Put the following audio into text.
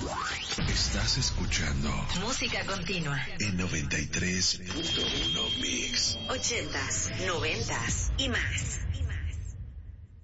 Estás escuchando Música Continua en 93.1 Mix. 80s, 90s y más.